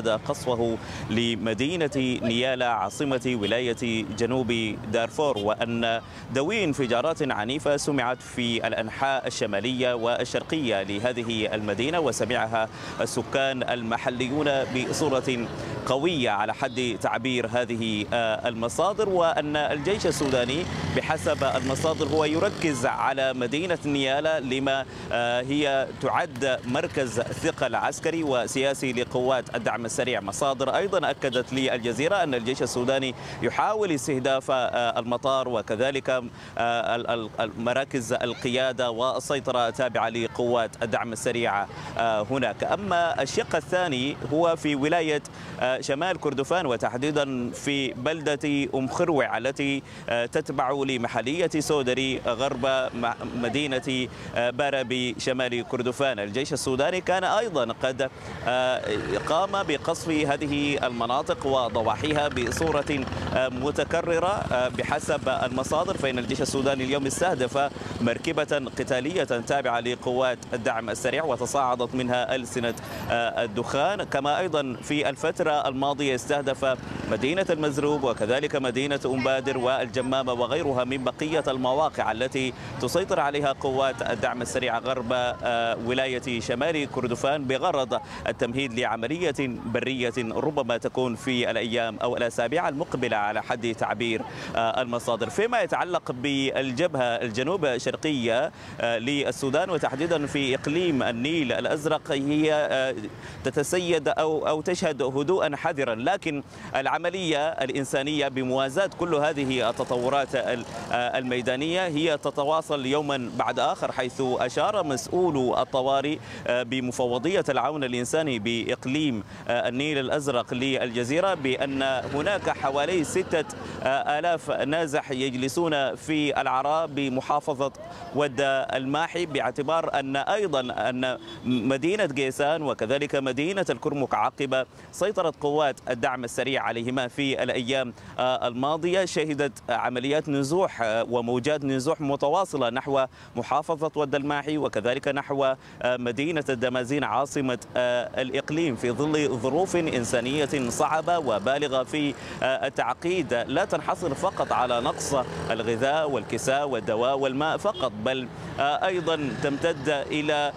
أكد قصفه لمدينة نيالا عاصمة ولاية جنوب دارفور، وأن دوي انفجارات عنيفة سمعت في الأنحاء الشمالية والشرقية لهذه المدينة، وسمعها السكان المحليون بصورة قوية على حد تعبير هذه المصادر، وأن الجيش السوداني بحسب المصادر هو يركز على مدينة نيالا لما هي تعد مركز ثقل عسكري وسياسي لقوات الدعم السريع. مصادر أيضا أكدت للجزيرة أن الجيش السوداني يحاول استهداف المطار وكذلك مراكز القيادة والسيطرة التابعة لقوات الدعم السريع هناك. أما الشق الثاني هو في ولاية شمال كردفان، وتحديدا في بلدة خروع التي تتبع لمحلية سودري غرب مدينة بارا بشمال كردفان. الجيش السوداني كان أيضا قد قام بقصف هذه المناطق وضواحيها بصورة متكررة بحسب المصادر، فإن الجيش السوداني اليوم استهدف مركبة قتالية تابعة لقوات الدعم السريع وتصاعدت منها ألسنة الدخان. كما أيضا في الفترة الماضية استهدف مدينة المزروق وكذلك مدينة أمبادر والجمامة وغيرها من بقية المواقع التي تسيطر عليها قوات الدعم السريع غرب ولاية شمال كردفان بغرض التمهيد لعملية برية ربما تكون في الأيام أو الأسابيع المقبلة على حد تعبير المصادر. فيما يتعلق بالجبهة الجنوب شرقية للسودان وتحديدا في إقليم النيل الأزرق، هي تتسيد أو تشهد هدوءا حذرا، لكن العملية الإنسانية بموازاة كل هذه التطورات الميدانية هي تتواصل يوما بعد آخر، حيث أشار مسؤول الطوارئ بمفوضية العون الإنساني بإقليم النيل الأزرق للجزيرة بأن هناك حوالي 6000 نازح يجلسون في العراء بمحافظة ود الماحي، باعتبار أن أيضا أن مدينة قيسان وكذلك مدينة الكرمك عقب سيطرة قوات الدعم السريع عليهما في الأيام الماضية شهدت عمليات نزوح وموجات نزوح متواصلة نحو محافظة ود الماحي وكذلك نحو مدينة الدمازين عاصمة الإقليم في ظل ظروف إنسانية صعبة وبالغة في التعقيد، لا تنحصر فقط على نقص الغذاء والكساء والدواء والماء فقط، بل أيضا تمتد إلى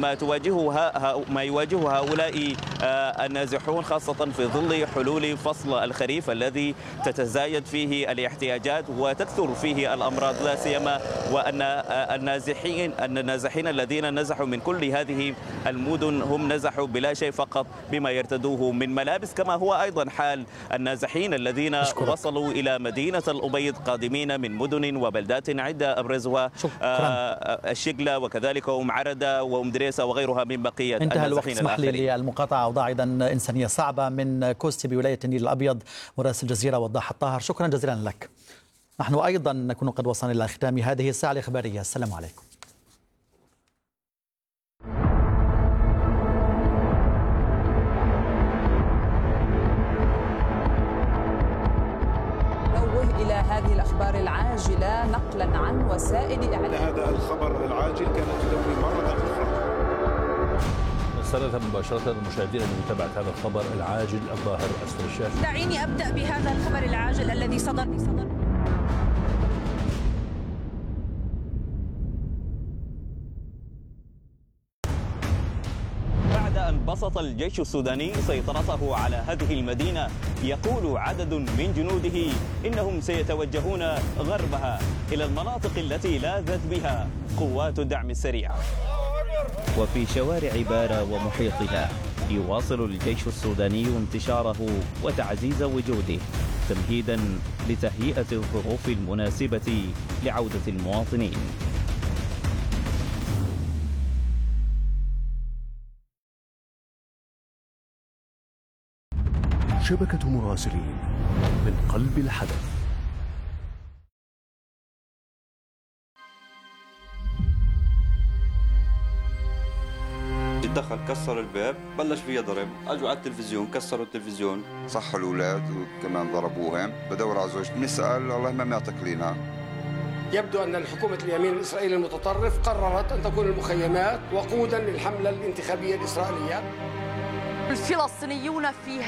ما يواجهه هؤلاء النازحون خاصة في ظل حلول فصل الخريف الذي تتزايد فيه الاحتياجات وتكثر فيه الأمراض، لا سيما وأن النازحين الذين نزحوا من كل هذه المدن هم نزحوا بلا شيء فقط بما يرتدوه من ملابس، كما هو أيضا حال النازحين الذين وصلوا إلى مدينة الأبيض قادمين من مدن وبلدات عدة أبرزها الشقلة وكذلك عردة دريسة وغيرها من بقية انتهى الوقت. اسمح لي للمقاطعة، أوضاع أيضا إنسانية صعبة من كوستي بولاية النيل الأبيض. مراسل الجزيرة وضاح الطاهر، شكرا جزيلا لك. نحن أيضا نكون قد وصلنا إلى ختام هذه الساعة الإخبارية. السلام عليكم. إلى هذه الأخبار العاجلة نقلا عن وسائل إعلام. هذا الخبر العاجل كانت تدوي مرة أخرى. نرسلها مباشرة للمشاهدين لمتابعة هذا الخبر العاجل الظاهر أسفل الشاشة. دعيني أبدأ بهذا الخبر العاجل الذي صدر. بسط الجيش السوداني سيطرته على هذه المدينة، يقول عدد من جنوده إنهم سيتوجهون غربها إلى المناطق التي لاذت بها قوات الدعم السريع. وفي شوارع بارا ومحيطها يواصل الجيش السوداني انتشاره وتعزيز وجوده تمهيدا لتهيئة الظروف المناسبة لعودة المواطنين. شبكة مراسلين من قلب الحدث. دخل كسر الباب، بلش فيها ضرب، اجوا على التلفزيون كسروا التلفزيون، صحوا الاولاد وكمان ضربوهم. بدور على زوجتي بنسال والله ما معطيك لنا. يبدو ان الحكومه اليمين الاسرائيلي المتطرف قررت ان تكون المخيمات وقودا للحمله الانتخابيه الاسرائيليه. الفلسطينيون في